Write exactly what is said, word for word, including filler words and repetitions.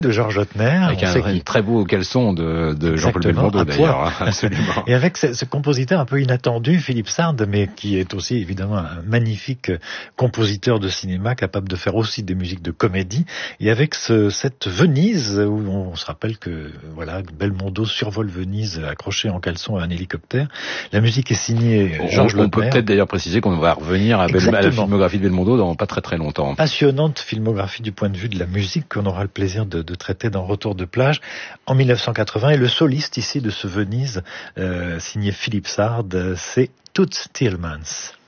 de Georges Lautner. Avec un qui... très beau caleçon de, de Jean-Paul Belmondo d'ailleurs, absolument. Et avec ce, ce compositeur un peu inattendu, Philippe Sard, mais qui est aussi évidemment un magnifique compositeur de cinéma, capable de faire aussi des musiques de comédie. Et avec ce, cette Venise, où on se rappelle que voilà, Belmondo survole Venise accroché en caleçon à un hélicoptère. La musique est signée Georges Lautner. On peut peut-être d'ailleurs préciser qu'on va revenir à, Bel- à la filmographie de Belmondo dans pas très très longtemps. Passionnante filmographie du point de vue de la musique qu'on aura le plaisir de, de traiter dans Retour de plage en mille neuf cent quatre-vingts. Et le soliste ici de ce Venise, euh, signé Philippe Sard, c'est Toots Thielemans.